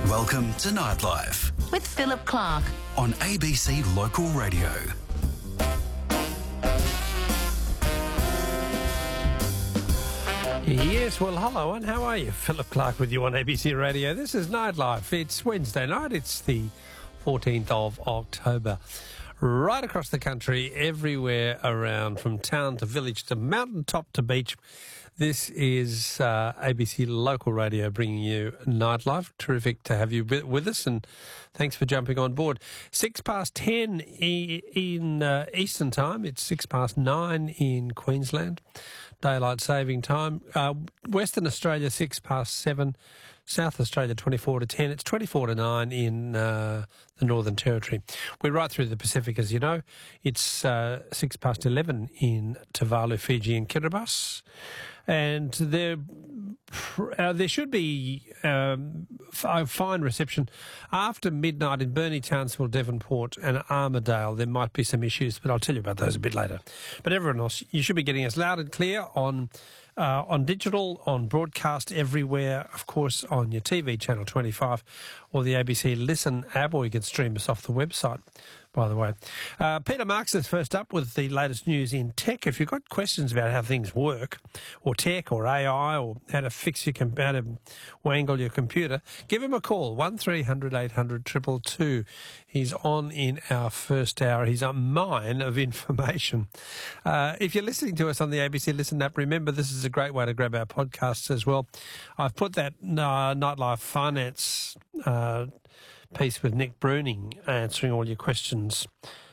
Welcome to Nightlife with Philip Clark on ABC Local Radio. Yes, well, hello, and how are you? Philip Clark with you on ABC Radio. This is Nightlife. It's Wednesday night. It's the 14th of October. Right across the country, everywhere around, from town to village to mountaintop to beach. This is ABC Local Radio bringing you Nightlife. Terrific to have you with us, and thanks for jumping on board. 10:06 in Eastern Time. It's 9:06 in Queensland. Daylight saving time. Western Australia 7:06. South Australia 24:10. It's 24:09 in the Northern Territory. We're right through the Pacific, as you know. It's 11:06 in Tuvalu, Fiji and Kiribati. And there should be a fine reception. After midnight in Burnie, Townsville, Devonport and Armidale, there might be some issues, but I'll tell you about those a bit later. But everyone else, you should be getting us loud and clear on digital, on broadcast everywhere, of course, on your TV, Channel 25, or the ABC Listen app, or you can stream us off the website, by the way. Peter Marks is first up with the latest news in tech. If you've got questions about how things work, or tech, or AI, or how to fix your how to wangle your computer, give him a call, 1300 800 222. He's on in our first hour. He's a mine of information. If you're listening to us on the ABC Listen app, remember this is a great way to grab our podcasts as well. I've put that Nightlife Finance piece with Nick Bruning answering all your questions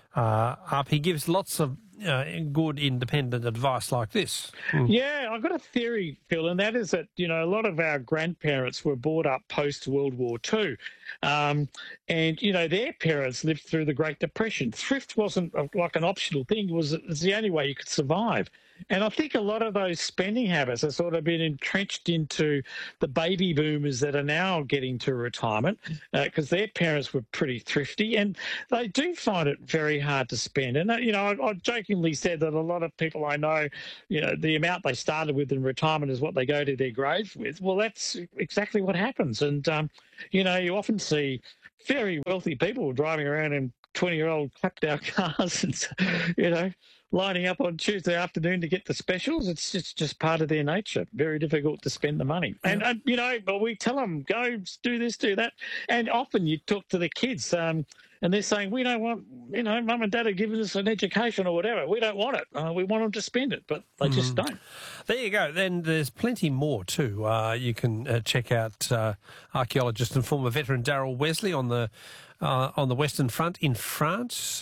up. He gives lots of good independent advice like this. Yeah, I've got a theory, Phil, and that is that, a lot of our grandparents were brought up post-World War II. And, their parents lived through the Great Depression. Thrift wasn't like an optional thing. It was the only way you could survive. And I think a lot of those spending habits have sort of been entrenched into the baby boomers that are now getting to retirement because their parents were pretty thrifty and they do find it very hard to spend. And, I jokingly said that a lot of people I know, the amount they started with in retirement is what they go to their grave with. Well, that's exactly what happens. And, you often see very wealthy people driving around in 20-year-old clapped out cars and, lining up on Tuesday afternoon to get the specials. It's just part of their nature. Very difficult to spend the money. And, but we tell them, go do this, do that. And often you talk to the kids and they're saying, we don't want, mum and dad are giving us an education or whatever. We don't want it. We want them to spend it, but they just don't. There you go. Then there's plenty more too. You can check out archaeologist and former veteran Darryl Wesley on the Western Front in France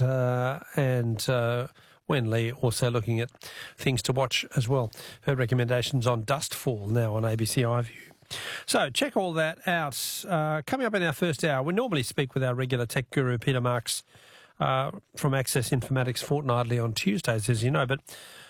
and Wen Lee also looking at things to watch as well. Her recommendations on Dustfall now on ABC iView. So check all that out. Coming up in our first hour, we normally speak with our regular tech guru, Peter Marks, from Access Informatics fortnightly on Tuesdays, as you know. But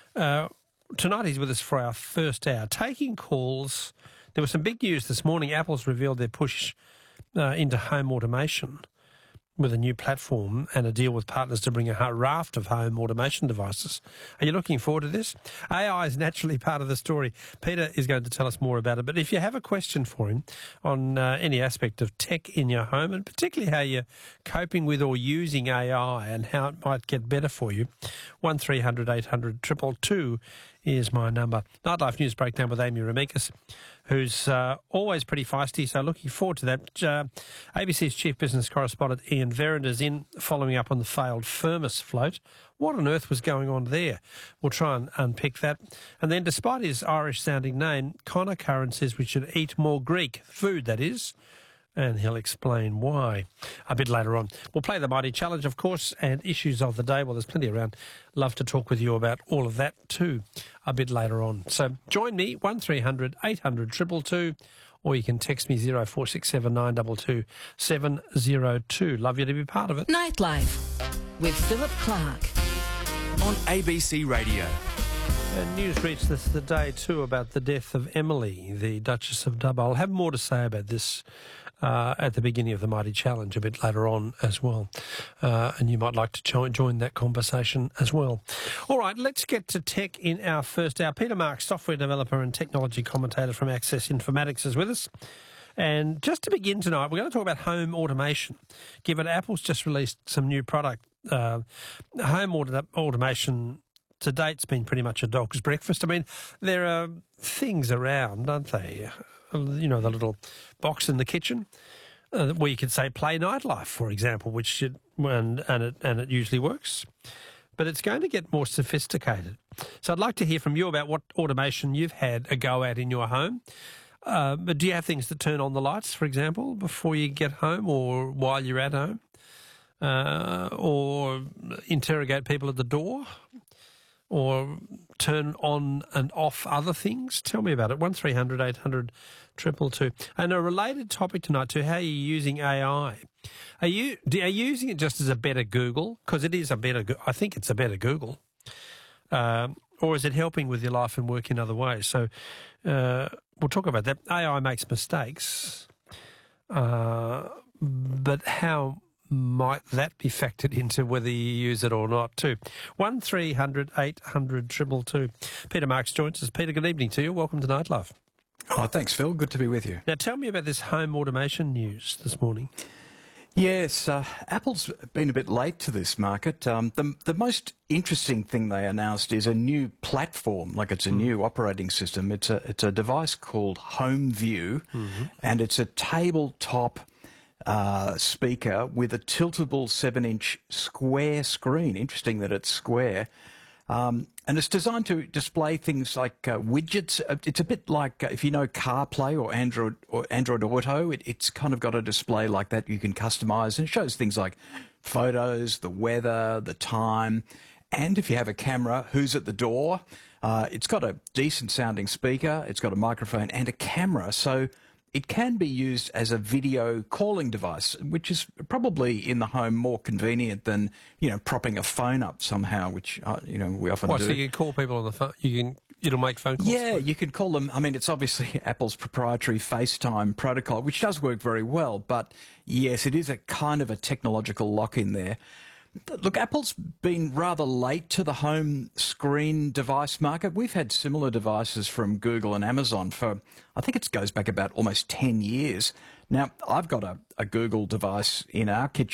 tonight he's with us for our first hour. Taking calls. There was some big news this morning. Apple's revealed their push into home automation with a new platform and a deal with partners to bring a raft of home automation devices. Are you looking forward to this? AI is naturally part of the story. Peter is going to tell us more about it. But if you have a question for him on any aspect of tech in your home, and particularly how you're coping with or using AI and how it might get better for you, 1300 800 222 is my number. Nightlife News Breakdown with Amy Ramikis, who's always pretty feisty, so looking forward to that. ABC's chief business correspondent Ian Verrand is in, following up on the failed Firmus float. What on earth was going on there? We'll try and unpick that. And then, despite his Irish-sounding name, Connor Curran says we should eat more Greek food, that is, and he'll explain why a bit later on. We'll play the Mighty Challenge, of course, and issues of the day. Well, there's plenty around. Love to talk with you about all of that too a bit later on. So join me, 1300 800 222, or you can text me 0467 922 702. Love you to be part of it. Nightlife with Philip Clark on ABC Radio. And news reached us today too about the death of Emily, the Duchess of Dubbo. I'll have more to say about this at the beginning of the Mighty Challenge a bit later on as well. And you might like to join that conversation as well. All right, let's get to tech in our first hour. Peter Marks, software developer and technology commentator from Access Informatics, is with us. And just to begin tonight, we're going to talk about home automation, given Apple's just released some new product. Automation to date's been pretty much a dog's breakfast. I mean, there are things around, aren't they? You know, the little box in the kitchen where you could say play nightlife, for example, which should, and it usually works. But it's going to get more sophisticated. So I'd like to hear from you about what automation you've had a go at in your home. But do you have things that turn on the lights, for example, before you get home or while you're at home? Or interrogate people at the door? Or turn on and off other things? Tell me about it. 1300 800 222. And a related topic tonight too, how are you using AI? Are you using it just as a better Google? Because it is a better, I think it's a better Google. Or is it helping with your life and work in other ways? So we'll talk about that. AI makes mistakes, but how might that be factored into whether you use it or not too? 1300 800 222. Peter Marks joins us. Peter, good evening to you. Welcome to Nightlife. Oh, thanks, Phil. Good to be with you. Now, tell me about this home automation news this morning. Yes, Apple's been a bit late to this market. The most interesting thing they announced is a new platform, like it's a new operating system. It's a device called HomeView, and it's a tabletop speaker with a tiltable 7-inch square screen. Interesting that it's square. And it's designed to display things like widgets. It's a bit like if you know CarPlay or Android Auto. It's kind of got a display like that you can customize, and it shows things like photos, the weather, the time, and if you have a camera, who's at the door. It's got a decent sounding speaker. It's got a microphone and a camera, so it can be used as a video calling device, which is probably in the home more convenient than, you know, propping a phone up somehow, which, you know, we often do. So you can call people on the phone, it'll make phone calls? Yeah, you can call them. I mean, it's obviously Apple's proprietary FaceTime protocol, which does work very well, but yes, it is a kind of a technological lock in there. Look, Apple's been rather late to the home screen device market. We've had similar devices from Google and Amazon for, I think it goes back about almost 10 years. Now, I've got a Google device in our kitchen.